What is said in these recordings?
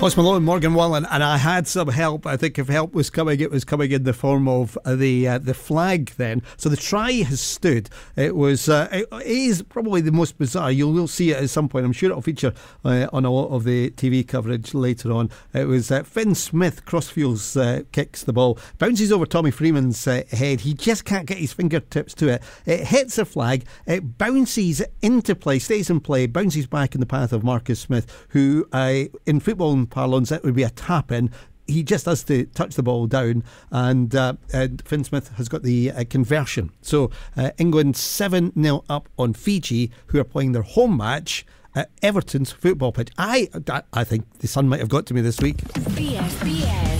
Post Malone, Morgan Wallen, and I had some help. I think if help was coming, it was coming in the form of the flag then. So the try has stood. It is probably the most bizarre. You'll see it at some point. I'm sure it'll feature on a lot of the TV coverage later on. It was Finn Smith, crossfields, kicks the ball, bounces over Tommy Freeman's head. He just can't get his fingertips to it. It hits the flag. It bounces into play, stays in play, bounces back in the path of Marcus Smith, who in football parlance, that would be a tap-in. He just has to touch the ball down, and Finn Smith has got the conversion. So England 7-0 up on Fiji, who are playing their home match at Everton's football pitch. I think the sun might have got to me this week. BFBS.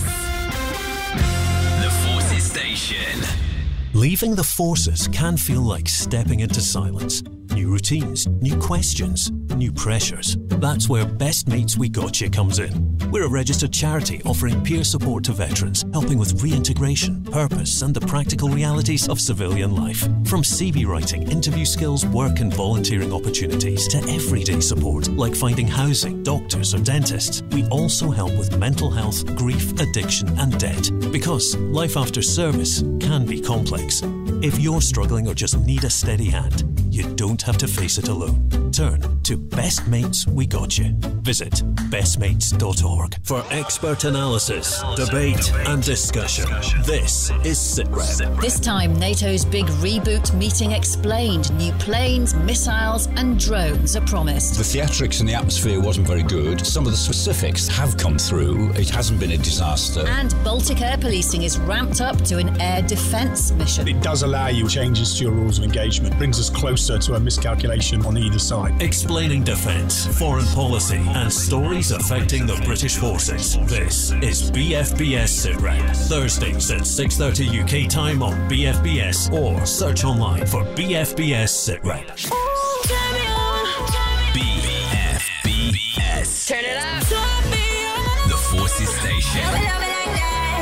The Forces Station. Leaving the forces can feel like stepping into silence. New routines, new questions, new pressures. That's where Best Mates We Got You comes in. We're a registered charity offering peer support to veterans, helping with reintegration, purpose and the practical realities of civilian life. From CV writing, interview skills, work and volunteering opportunities to everyday support like finding housing, doctors or dentists. We also help with mental health, grief, addiction and debt. Because life after service can be complex. If you're struggling or just need a steady hand, you don't have to face it alone. Turn to Best Mates We Got You. Visit bestmates.org. For expert analysis, debate and discussion, this is SITREP. This time, NATO's big reboot meeting explained. New planes, missiles and drones are promised. The theatrics in the atmosphere wasn't very good. Some of the specifics have come through. It hasn't been a disaster. And Baltic air policing is ramped up to an air defence mission. It does allow you changes to your rules of engagement. Brings us closer to a miscalculation on either side. Explaining defence, foreign policy and stories affecting the British forces. This is BFBS SITREP. Thursdays at 6:30 UK time on BFBS or search online for BFBS SITREP. BFBS. Turn it up.